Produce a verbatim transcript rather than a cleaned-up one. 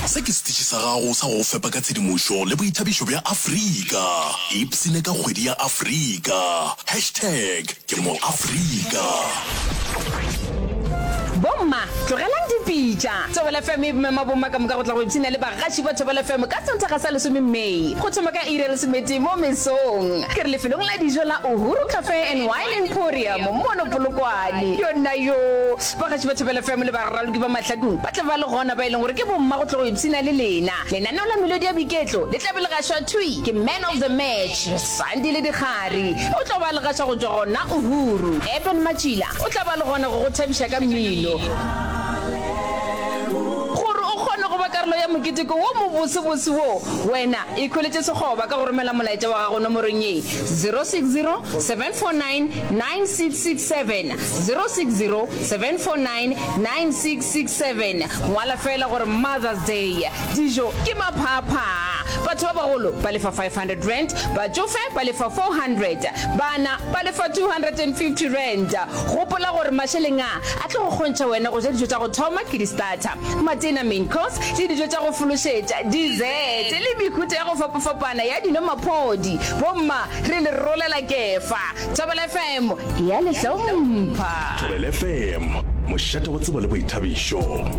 Se ke stitši sa gago sa go fepa ka tshedimošo le boithabišo bja Afrika. Ipsene ka kgwedi ya Afrika. Hashtag ke mo Afrika. Bomma, tlogelang dipitša. Thobela F M e mema bomma ka moka go tla go ipsina le bagaši ba Thobela F M ka Sontaga sa lesome Mei. Go thoma ka iri ya lesomete mo mesong. Ke re lefelong la dijo la Uhuru Cafe and Wine Emporium mo Polokwane. Yona yo, bagaši ba Thobela F M le baraloki ba mahlakong ba tla ba le gona ba e leng gore ke bomma go tla go ipsina le lena. Lenaneo la melodi ya boiketlo le tla be le gašwa thui ke man of the match Sandile Dikgari. O tla ba le gašwa go tswa gona Uhuru. Eben Machila o tla ba le gona go go thabiša ka mmino. Gore o kgone go ba karolo ya moketeko wo mo bosebose wo, wena e kholetse segoba ka go romela molaetsa wa gago nomorong e zero six zero seven four nine nine six six seven zero six zero seven four nine nine six six seven. Ngwala fela gore Mother's Day dijo ke maphapha. Batho ba bagolo ba lefa five hundred rand, batsofe ba lefa four hundred, bana ba lefa two hundred fifty rand. Gopola gore masheleng a a tlo go kgontša wena go ja dijo tša go thoma ke di starter, matena main course le dijo tša go fološetša, dessert le mekhutlo ya go fapafapana ya dinomaphodi. Bomma re le rolela kefa. Thobela F M ya le hlompha. Thobela F M, mošate wa tsebo le boithabišo.